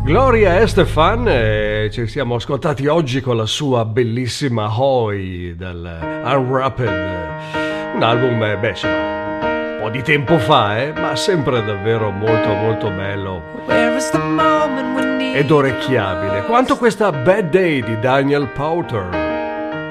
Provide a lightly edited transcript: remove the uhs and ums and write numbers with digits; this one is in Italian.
Gloria Estefan, ci siamo ascoltati oggi con la sua bellissima Hoy dal Unwrapped, un album, insomma, un po' di tempo fa, ma sempre davvero molto molto bello ed orecchiabile, quanto questa Bad Day di Daniel Powter.